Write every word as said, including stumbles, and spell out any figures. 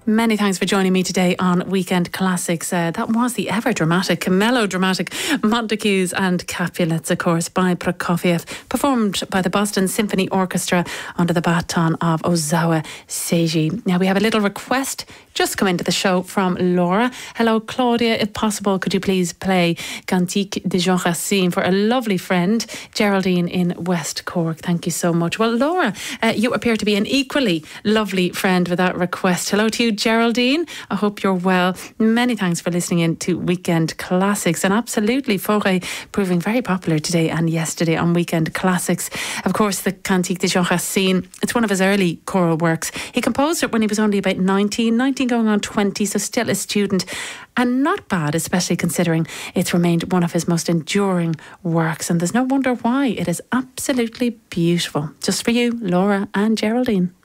Many thanks for joining me today on Weekend Classics. Uh, that was the ever-dramatic, melodramatic Montagues and Capulets, of course, by Prokofiev, performed by the Boston Symphony Orchestra under the baton of Ozawa Seiji. Now, we have a little request just come into the show from Laura. Hello, Claudia. If possible, could you please play Cantique de Jean Racine for a lovely friend, Geraldine in West Cork? Thank you so much. Well, Laura, uh, you appear to be an equally lovely friend with that request. Hello to you, Geraldine. I hope you're well. Many thanks for listening in to Weekend Classics. And absolutely, Fauré proving very popular today and yesterday on Weekend Classics. Of course, the Cantique de Jean Racine, it's one of his early choral works. He composed it when he was only about nineteen, nineteen going on twenty, so still a student. And not bad, especially considering it's remained one of his most enduring works. And there's no wonder why. It is absolutely beautiful. Just for you, Laura and Geraldine.